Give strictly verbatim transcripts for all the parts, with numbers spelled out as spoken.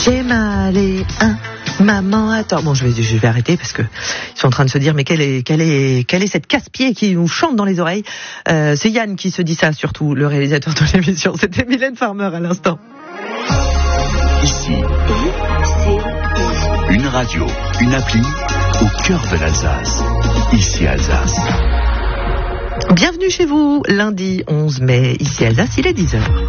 J'ai mal et un. Maman, attends. Bon, je vais, je vais arrêter parce que ils sont en train de se dire, mais quelle est, quelle est, quelle est cette casse-pied qui nous chante dans les oreilles. Euh, c'est Yann qui se dit ça, surtout le réalisateur de l'émission. C'était Mylène Farmer à l'instant. Ici, une radio, une appli au cœur de l'Alsace. Ici Alsace. Bienvenue chez vous, lundi onze mai. Ici Alsace, il est dix heures.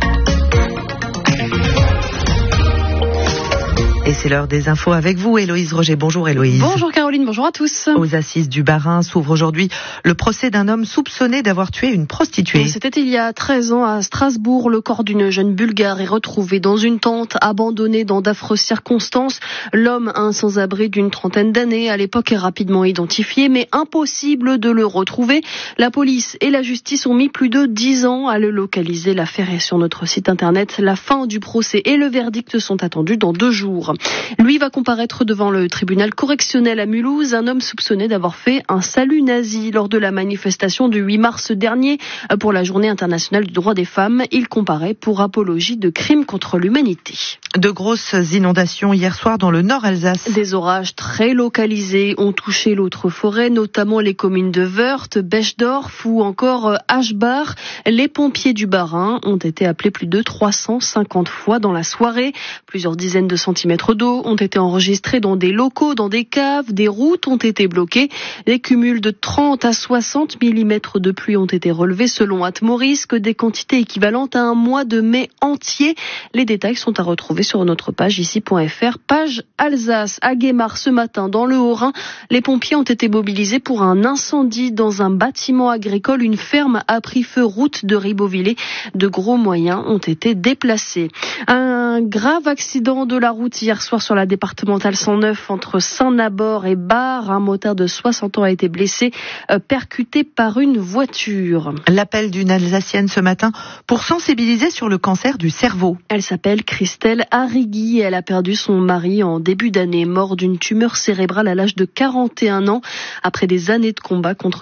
Et c'est l'heure des infos avec vous, Héloïse Roger. Bonjour Héloïse. Bonjour Caroline, bonjour à tous. Aux assises du Bas-Rhin s'ouvre aujourd'hui le procès d'un homme soupçonné d'avoir tué une prostituée. C'était il y a treize ans à Strasbourg. Le corps d'une jeune Bulgare est retrouvé dans une tente, abandonné dans d'affreuses circonstances. L'homme, un sans-abri d'une trentaine d'années, à l'époque est rapidement identifié, mais impossible de le retrouver. La police et la justice ont mis plus de dix ans à le localiser. L'affaire est sur notre site internet. La fin du procès et le verdict sont attendus dans deux jours. Lui va comparaître devant le tribunal correctionnel à Mulhouse, un homme soupçonné d'avoir fait un salut nazi lors de la manifestation du huit mars dernier pour la Journée internationale du droit des femmes. Il comparaît pour apologie de crimes contre l'humanité. De grosses inondations hier soir dans le nord Alsace. Des orages très localisés ont touché l'autre forêt, notamment les communes de Wörth, Bechdorf ou encore Aschbach. Les pompiers du Bas-Rhin ont été appelés plus de trois cent cinquante fois dans la soirée. Plusieurs dizaines de centimètres d'eau ont été enregistrés dans des locaux, dans des caves, des routes ont été bloquées. Des cumuls de trente à soixante millimètres de pluie ont été relevés selon Atmorisque, des quantités équivalentes à un mois de mai entier. Les détails sont à retrouver sur notre page ici point f r, page Alsace. À Guémar ce matin, dans le Haut-Rhin, les pompiers ont été mobilisés pour un incendie dans un bâtiment agricole. Une ferme a pris feu route de Ribeauvillé. De gros moyens ont été déplacés. Un grave accident de la route hier soir sur la départementale cent neuf entre Saint-Nabord et Bar. Un motard de soixante ans a été blessé, euh, percuté par une voiture. L'appel d'une Alsacienne ce matin pour sensibiliser sur le cancer du cerveau. Elle s'appelle Christelle Arrigui. Elle a perdu son mari en début d'année, mort d'une tumeur cérébrale à l'âge de quarante et un ans après des années de combat contre